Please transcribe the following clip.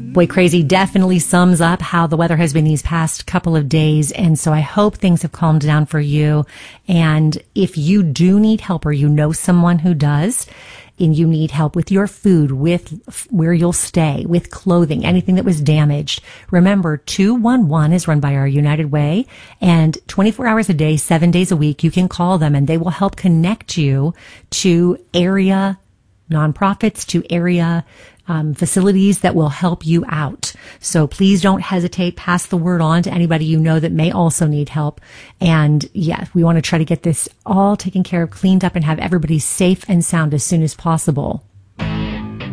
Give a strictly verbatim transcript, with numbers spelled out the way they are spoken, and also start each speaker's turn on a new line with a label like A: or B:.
A: Boy, crazy definitely sums up how the weather has been these past couple of days. And so I hope things have calmed down for you. And if you do need help or you know someone who does, and you need help with your food, with where you'll stay, with clothing, anything that was damaged, remember two one one is run by our United Way, and twenty-four hours a day, seven days a week, you can call them and they will help connect you to area nonprofits, to area um, facilities that will help you out. So please don't hesitate. Pass the word on to anybody you know that may also need help. And yeah, we want to try to get this all taken care of, cleaned up, and have everybody safe and sound as soon as possible.